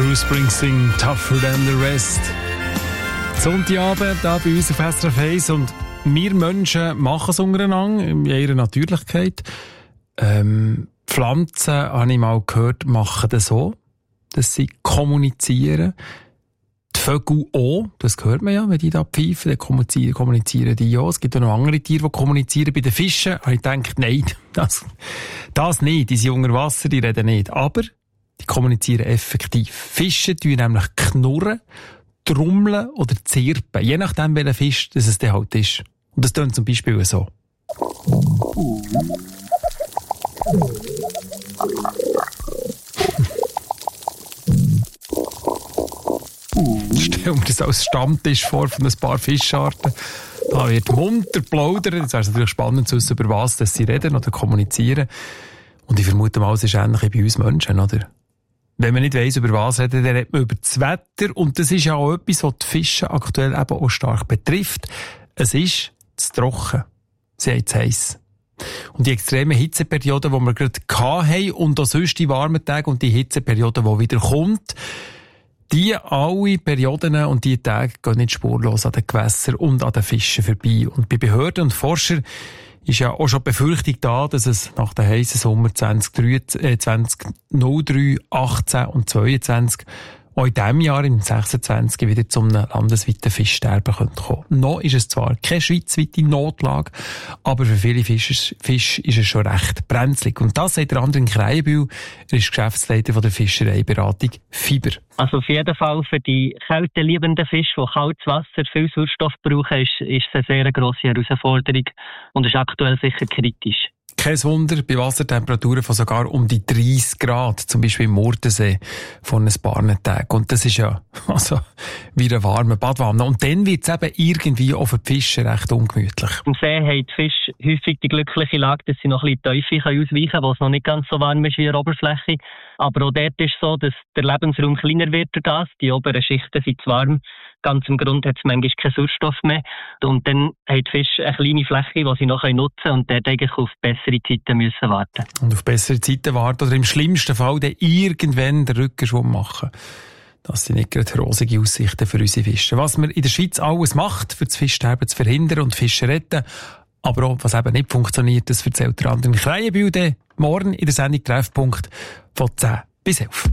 Bruce Springsteen, Tougher Than The Rest. Sonntagabend, hier bei uns auf SRF 1. Und wir Menschen machen es untereinander, in ihrer Natürlichkeit. Pflanzen, habe ich mal gehört, machen das so, dass sie kommunizieren. Die Vögel auch, das hört man ja, wenn die da pfeifen, dann kommunizieren die auch. Es gibt auch noch andere Tiere, die kommunizieren. Bei den Fischen habe ich gedacht, nein, das nicht, die sind unter Wasser, die reden nicht. Aber die kommunizieren effektiv. Fische tun nämlich knurren, trommeln oder zirpen, je nachdem, welcher Fisch das es dann halt ist. Und das tönt zum Beispiel so. Stell mir das als Stammtisch vor von ein paar Fischarten. Da wird munter plaudern. Jetzt wäre es natürlich spannend zu wissen, über was sie reden oder kommunizieren. Und ich vermute mal, es ist ähnlich wie bei uns Menschen, oder? Wenn man nicht weiss, über was reden, dann redet man über das Wetter. Und das ist ja auch etwas, was die Fische aktuell eben auch stark betrifft. Es ist zu trocken. Sie haben zu heiss. Und die extremen Hitzeperioden, die wir gerade hatten, und auch sonst die warmen Tage und die Hitzeperiode, die wieder kommt, die alle Perioden und die Tage gehen nicht spurlos an den Gewässern und an den Fischen vorbei. Und bei Behörden und Forschern ist ja auch schon die Befürchtung da, dass es nach den heissen Sommer 2003, 18 und 22 auch in diesem Jahr, im 26, wieder zum landesweiten Fischsterben kommen könnte. Noch ist es zwar keine schweizweite Notlage, aber für viele Fische ist es schon recht brenzlig. Und das sagt der Andrin Kreienbühl, er ist Geschäftsleiter von der Fischereiberatung Fiber. Also auf jeden Fall für die kälteliebenden Fische, die kaltes Wasser, viel Sauerstoff brauchen, ist es eine sehr grosse Herausforderung und ist aktuell sicher kritisch. Kein Wunder, bei Wassertemperaturen von sogar um die 30 Grad, zum Beispiel im Murtensee, vor ein paar Tagen. Und das ist ja wie eine warme Badwanne. Und dann wird es eben irgendwie auch für die Fische recht ungemütlich. Im See haben die Fische häufig die glückliche Lage, dass sie noch ein bisschen tiefer ausweichen können, wo es noch nicht ganz so warm ist wie der Oberfläche. Aber auch dort ist es so, dass der Lebensraum kleiner wird durch das. Die oberen Schichten sind zu warm. Ganz im Grund hat es manchmal keinen Sauerstoff mehr. Und dann haben die Fische eine kleine Fläche, die sie noch nutzen können und dort eigentlich auf bessere Zeiten müssen warten. Und auf bessere Zeiten warten oder im schlimmsten Fall dann irgendwann den Rückenschwung machen. Das sind nicht gerade rosige Aussichten für unsere Fische. Was man in der Schweiz alles macht, für das Fischsterben zu verhindern und Fische retten, aber auch was eben nicht funktioniert, das erzählt der Andrin Kreienbühl morgen in der Sendung Treffpunkt von 10 bis 11.